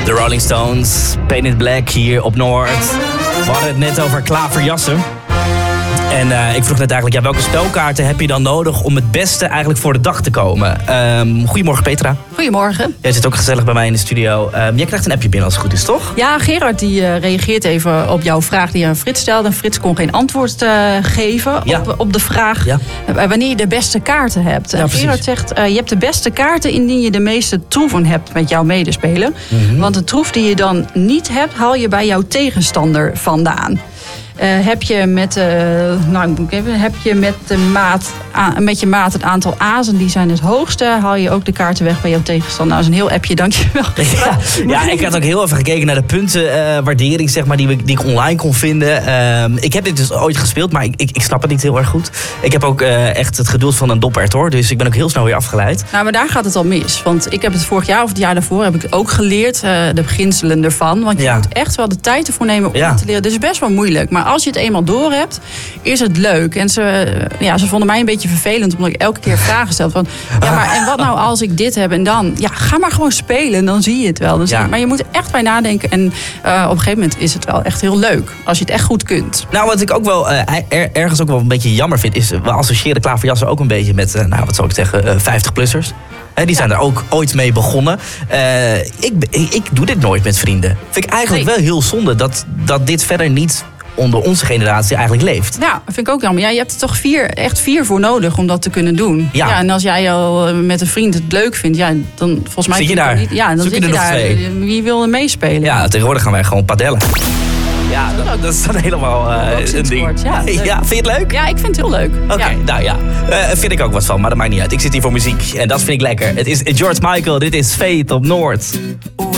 De Rolling Stones, Painted Black hier op Noord. We hadden het net over klaverjassen. En ik vroeg net eigenlijk, welke spelkaarten heb je dan nodig om het beste eigenlijk voor de dag te komen? Goedemorgen Petra. Goedemorgen. Jij zit ook gezellig bij mij in de studio. Jij krijgt een appje binnen als het goed is, toch? Ja, Gerard die reageert even op jouw vraag die je aan Frits stelde. En Frits kon geen antwoord geven op de vraag wanneer je de beste kaarten hebt. En Gerard zegt, je hebt de beste kaarten indien je de meeste troeven hebt met jouw medespeler. Want de troef die je dan niet hebt, haal je bij jouw tegenstander vandaan. Heb je met je maat het aantal azen die zijn het hoogste, haal je ook de kaarten weg bij jouw tegenstander. Nou, dat is een heel appje, dankjewel. Ja, ik had ook heel even gekeken naar de puntenwaardering, zeg maar, die ik online kon vinden. Ik heb dit dus ooit gespeeld, maar ik snap het niet heel erg goed. Ik heb ook echt het geduld van een doppert, hoor. Dus ik ben ook heel snel weer afgeleid. Nou, maar daar gaat het al mis. Want ik heb het vorig jaar of het jaar daarvoor heb ik ook geleerd, de beginselen ervan. Want je moet echt wel de tijd ervoor nemen om te leren. Dit is best wel moeilijk. Maar als je het eenmaal door hebt, is het leuk. En ze vonden mij een beetje vervelend, omdat ik elke keer vragen stelde van, maar en wat nou als ik dit heb en dan? Ja, ga maar gewoon spelen en dan zie je het wel. Dus, maar je moet er echt bij nadenken. En op een gegeven moment is het wel echt heel leuk, als je het echt goed kunt. Nou, wat ik ook wel ergens ook wel een beetje jammer vind, is we associëren klaverjassen ook een beetje met, wat zou ik zeggen, 50-plussers. Die zijn er ook ooit mee begonnen. Ik doe dit nooit met vrienden. Vind ik eigenlijk wel heel zonde dat dit verder niet onder onze generatie eigenlijk leeft. Ja, dat vind ik ook jammer. Ja, je hebt er toch echt vier voor nodig om dat te kunnen doen. Ja, en als jij al met een vriend het leuk vindt, dan volgens mij... Zit je daar? Dan zit je er nog daar. Twee. Wie wil er meespelen? Ja, tegenwoordig gaan wij gewoon padellen. Ja, dat is dan helemaal een ding. Ja, vind je het leuk? Ja, ik vind het heel leuk. Oké, nou ja. Vind ik ook wat van, maar dat maakt niet uit. Ik zit hier voor muziek en dat vind ik lekker. Het is George Michael, dit is Fate op Noord.